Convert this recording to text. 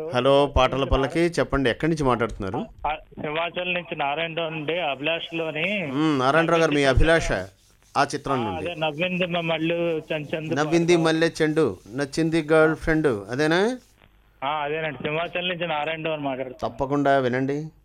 Hello పాటల పల్లకి చెప్పండి, ఎక్కడి నుంచి మాట్లాడుతున్నారు? హిమాచల్ నుంచి నారాయణరావు నుండి అభిలాష్లోని నారాయణరావు గారు, మీ అభిలాష ఆ చిత్రం నుండి. అదే నవ్వింది మళ్ళు చంచందు నవ్వింది మల్లె చెండు నచ్చింది గర్ల్ ఫ్రెండ్, అదేనా? అదేనండి, సింహాచల్ నుంచి నారాయణరావు అని మాట్లాడుతున్నాను. తప్పకుండా వినండి.